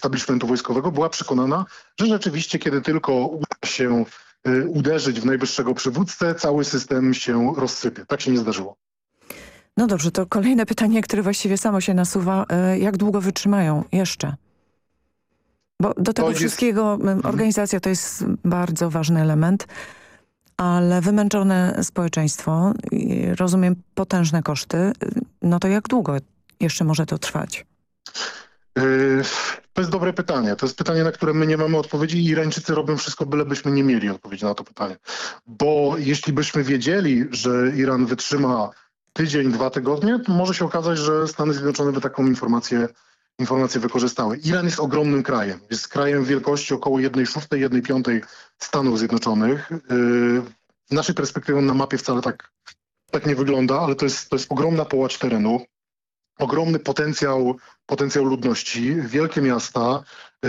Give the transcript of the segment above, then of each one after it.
establishmentu wojskowego była przekonana, że rzeczywiście kiedy tylko uda się uderzyć w najwyższego przywódcę, cały system się rozsypie. Tak się nie zdarzyło. No dobrze, to kolejne pytanie, które właściwie samo się nasuwa. Jak długo wytrzymają jeszcze? Bo do tego wszystkiego organizacja to jest bardzo ważny element, ale wymęczone społeczeństwo, rozumiem potężne koszty, no to jak długo jeszcze może to trwać? To jest dobre pytanie. To jest pytanie, na które my nie mamy odpowiedzi i Irańczycy robią wszystko, bylebyśmy nie mieli odpowiedzi na to pytanie. Bo jeśli byśmy wiedzieli, że Iran wytrzyma tydzień, 2 tygodnie, to może się okazać, że Stany Zjednoczone by taką informację wykorzystały. Iran jest ogromnym krajem. Jest krajem wielkości około 1/6, 1/5 Stanów Zjednoczonych. Z naszej perspektywy na mapie wcale tak nie wygląda, ale to jest ogromna połacz terenu, ogromny potencjał ludności, wielkie miasta,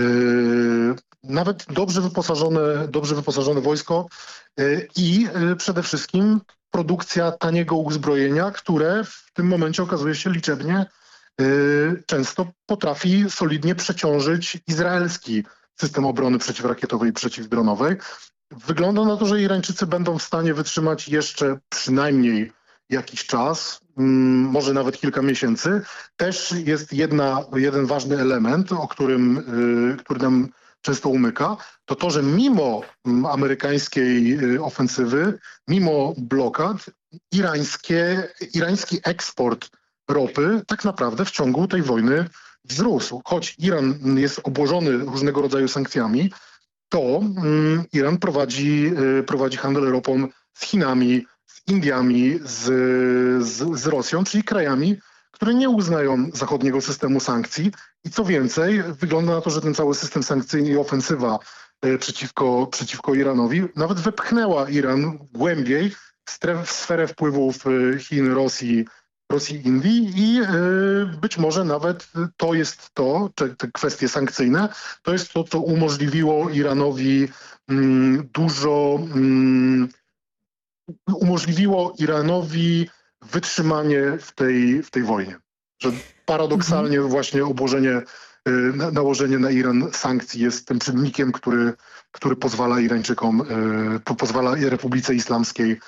nawet dobrze wyposażone wojsko i przede wszystkim produkcja taniego uzbrojenia, które w tym momencie okazuje się liczebnie często potrafi solidnie przeciążyć izraelski system obrony przeciwrakietowej i przeciwdronowej. Wygląda na to, że Irańczycy będą w stanie wytrzymać jeszcze przynajmniej jakiś czas, może nawet kilka miesięcy. Też jest jeden ważny element, który nam często umyka, to, że mimo amerykańskiej ofensywy, mimo blokad, irański eksport ropy tak naprawdę w ciągu tej wojny wzrósł. Choć Iran jest obłożony różnego rodzaju sankcjami, to Iran prowadzi handel ropą z Chinami, z Indiami, z Rosją, czyli krajami, które nie uznają zachodniego systemu sankcji. I co więcej, wygląda na to, że ten cały system sankcyjny i ofensywa przeciwko Iranowi nawet wepchnęła Iran głębiej w sferę wpływów Chin, Rosji, Indii i być może nawet te kwestie sankcyjne, to jest to, co umożliwiło Iranowi wytrzymanie w tej wojnie. Że paradoksalnie właśnie nałożenie na Iran sankcji jest tym czynnikiem, który pozwala Irańczykom, pozwala Republice Islamskiej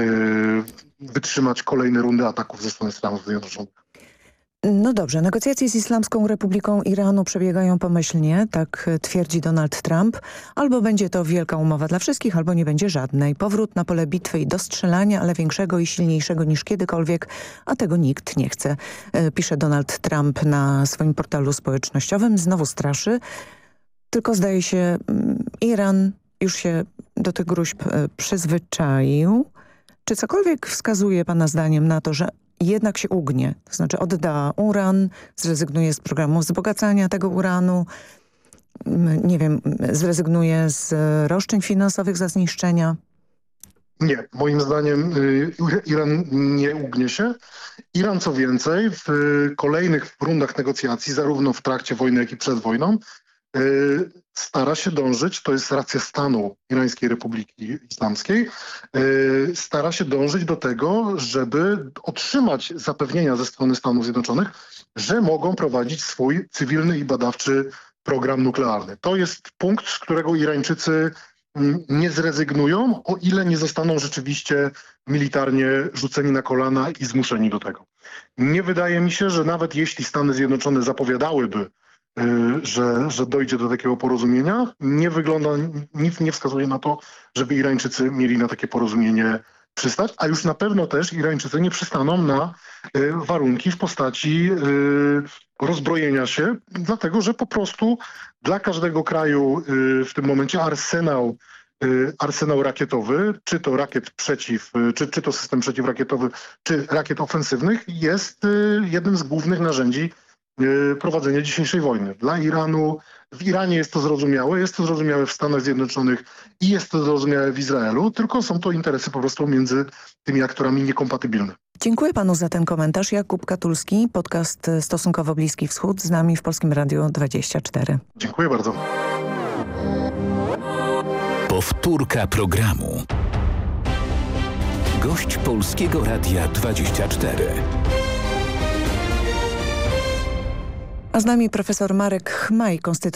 wytrzymać kolejne rundy ataków ze strony Stanów Zjednoczonych. No dobrze, negocjacje z Islamską Republiką Iranu przebiegają pomyślnie, tak twierdzi Donald Trump. Albo będzie to wielka umowa dla wszystkich, albo nie będzie żadnej. Powrót na pole bitwy i do strzelania, ale większego i silniejszego niż kiedykolwiek, a tego nikt nie chce. Pisze Donald Trump na swoim portalu społecznościowym. Znowu straszy. Tylko zdaje się, Iran już się do tych gruźb przyzwyczaił. Czy cokolwiek wskazuje pana zdaniem na to, że jednak się ugnie, to znaczy odda uran, zrezygnuje z programu wzbogacania tego uranu, nie wiem, zrezygnuje z roszczeń finansowych za zniszczenia? Nie, moim zdaniem Iran nie ugnie się. Iran co więcej w kolejnych rundach negocjacji, zarówno w trakcie wojny, jak i przed wojną, stara się dążyć, to jest racja stanu Irańskiej Republiki Islamskiej, stara się dążyć do tego, żeby otrzymać zapewnienia ze strony Stanów Zjednoczonych, że mogą prowadzić swój cywilny i badawczy program nuklearny. To jest punkt, z którego Irańczycy nie zrezygnują, o ile nie zostaną rzeczywiście militarnie rzuceni na kolana i zmuszeni do tego. Nie wydaje mi się, że nawet jeśli Stany Zjednoczone zapowiadałyby, że dojdzie do takiego porozumienia, nic nie wskazuje na to, żeby Irańczycy mieli na takie porozumienie przystać, a już na pewno też Irańczycy nie przystaną na warunki w postaci rozbrojenia się, dlatego że po prostu dla każdego kraju w tym momencie arsenał rakietowy, czy to czy to system przeciwrakietowy, czy rakiet ofensywnych jest jednym z głównych narzędzi prowadzenia dzisiejszej wojny. Dla Iranu, w Iranie jest to zrozumiałe w Stanach Zjednoczonych i jest to zrozumiałe w Izraelu, tylko są to interesy po prostu między tymi aktorami niekompatybilne. Dziękuję panu za ten komentarz. Jakub Katulski, podcast Stosunkowo Bliski Wschód, z nami w Polskim Radiu 24. Dziękuję bardzo. Powtórka programu. Gość Polskiego Radia 24. A z nami profesor Marek Chmaj,